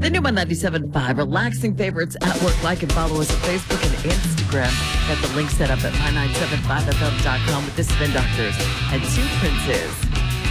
The new one 97.5, relaxing favorites at work. Like and follow us on Facebook and Instagram. Got the link set up at my975fm.com with the Spin Doctors and Two Princes.